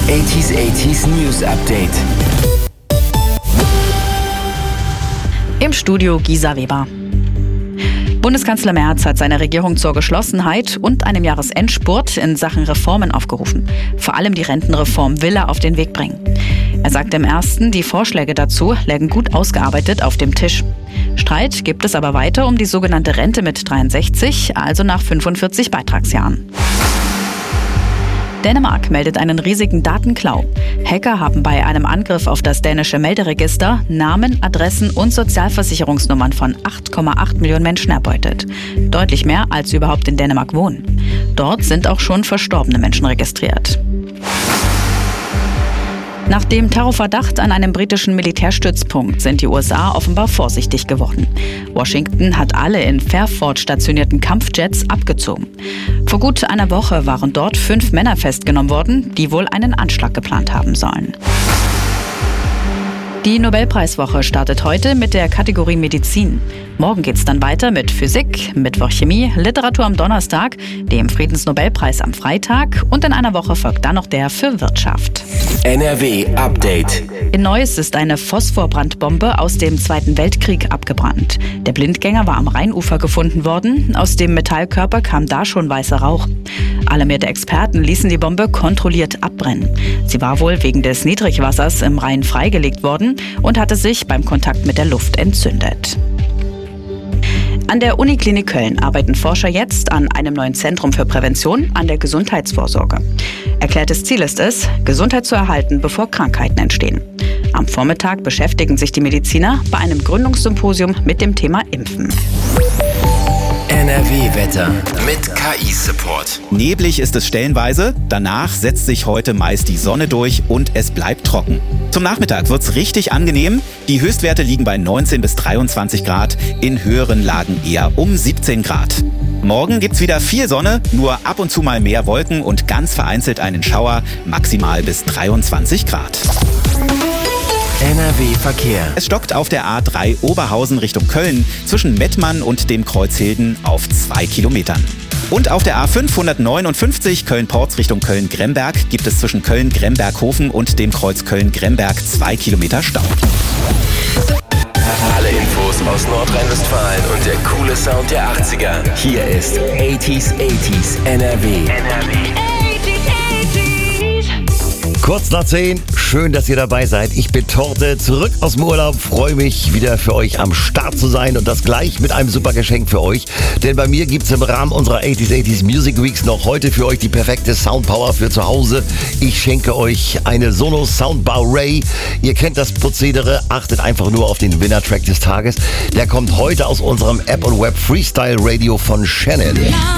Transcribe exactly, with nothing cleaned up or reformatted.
achtziger achtziger News Update. Im Studio Gisa Weber. Bundeskanzler Merz hat seine Regierung zur Geschlossenheit und einem Jahresendspurt in Sachen Reformen aufgerufen. Vor allem die Rentenreform will er auf den Weg bringen. Er sagte im ersten, die Vorschläge dazu lägen gut ausgearbeitet auf dem Tisch. Streit gibt es aber weiter um die sogenannte Rente mit dreiundsechzig, also nach fünfundvierzig Beitragsjahren. Dänemark meldet einen riesigen Datenklau. Hacker haben bei einem Angriff auf das dänische Melderegister Namen, Adressen und Sozialversicherungsnummern von acht Komma acht Millionen Menschen erbeutet. Deutlich mehr, als überhaupt in Dänemark wohnen. Dort sind auch schon verstorbene Menschen registriert. Nach dem Terrorverdacht an einem britischen Militärstützpunkt sind die U S A offenbar vorsichtig geworden. Washington hat alle in Fairford stationierten Kampfjets abgezogen. Vor gut einer Woche waren dort fünf Männer festgenommen worden, die wohl einen Anschlag geplant haben sollen. Die Nobelpreiswoche startet heute mit der Kategorie Medizin. Morgen geht's dann weiter mit Physik, Mittwoch Chemie, Literatur am Donnerstag, dem Friedensnobelpreis am Freitag und in einer Woche folgt dann noch der für Wirtschaft. N R W Update. In Neuss ist eine Phosphorbrandbombe aus dem Zweiten Weltkrieg abgebrannt. Der Blindgänger war am Rheinufer gefunden worden. Aus dem Metallkörper kam da schon weißer Rauch. Alarmierte Experten ließen die Bombe kontrolliert abbrennen. Sie war wohl wegen des Niedrigwassers im Rhein freigelegt worden und hatte sich beim Kontakt mit der Luft entzündet. An der Uniklinik Köln arbeiten Forscher jetzt an einem neuen Zentrum für Prävention an der Gesundheitsvorsorge. Erklärtes Ziel ist es, Gesundheit zu erhalten, bevor Krankheiten entstehen. Am Vormittag beschäftigen sich die Mediziner bei einem Gründungssymposium mit dem Thema Impfen. N R W-Wetter mit K I-Support. Neblig ist es stellenweise, danach setzt sich heute meist die Sonne durch und es bleibt trocken. Zum Nachmittag wird's richtig angenehm. Die Höchstwerte liegen bei neunzehn bis dreiundzwanzig Grad, in höheren Lagen eher um siebzehn Grad. Morgen gibt's wieder viel Sonne, nur ab und zu mal mehr Wolken und ganz vereinzelt einen Schauer, maximal bis dreiundzwanzig Grad. N R W-Verkehr. Es stockt auf der A drei Oberhausen Richtung Köln zwischen Mettmann und dem Kreuz Hilden auf zwei Kilometern. Und auf der A fünfhundertneunundfünfzig Köln-Porz Richtung Köln-Gremberg gibt es zwischen Köln-Gremberghofen und dem Kreuz Köln-Gremberg zwei Kilometer Stau. Alle Infos aus Nordrhein-Westfalen und der coole Sound der achtziger. Hier ist achtziger achtziger N R W. N R W. Kurz nach zehn, schön, dass ihr dabei seid. Ich bin Torte, zurück aus dem Urlaub, freue mich, wieder für euch am Start zu sein und das gleich mit einem super Geschenk für euch. Denn bei mir gibt es im Rahmen unserer achtziger achtziger Music Weeks noch heute für euch die perfekte Soundpower für zu Hause. Ich schenke euch eine Sonos Soundbar Ray. Ihr kennt das Prozedere, achtet einfach nur auf den Winner-Track des Tages. Der kommt heute aus unserem App und Web Freestyle Radio von Shannon.